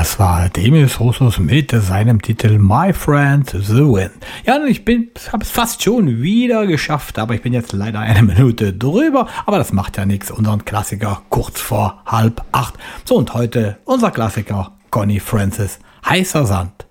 Das war Demis Roussos mit seinem Titel My Friend the Wind. Ja, ich habe es fast schon wieder geschafft, aber ich bin jetzt leider eine Minute drüber. Aber das macht ja nichts. Unseren Klassiker kurz vor 7:30. So, und heute unser Klassiker Connie Francis, Heißer Sand.